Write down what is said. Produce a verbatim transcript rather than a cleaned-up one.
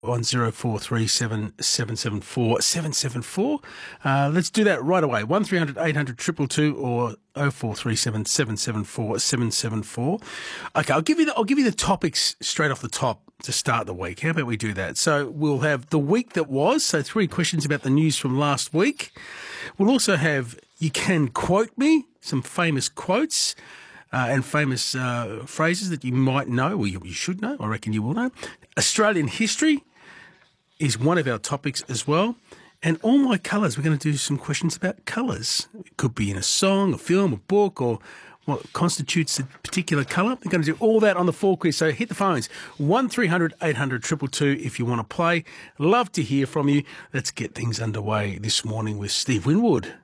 on zero four three seven seven seven four seven seven four. Uh, let's do that right away. one three hundred eight hundred two two two or oh four three seven seven seven four seven seven four. Okay, I'll give you the, I'll give you the topics straight off the top to start the week. How about we do that? So we'll have the week that was, so three questions about the news from last week. We'll also have You Can Quote Me, some famous quotes. Uh, and famous uh, phrases that you might know, or you, you should know, I reckon you will know. Australian history is one of our topics as well. And all my colours, we're going to do some questions about colours. It could be in a song, a film, a book, or what constitutes a particular colour. We're going to do all that on the Four Quiz. So hit the phones, one three hundred eight hundred two two two if you want to play. Love to hear from you. Let's get things underway this morning with Steve Winwood.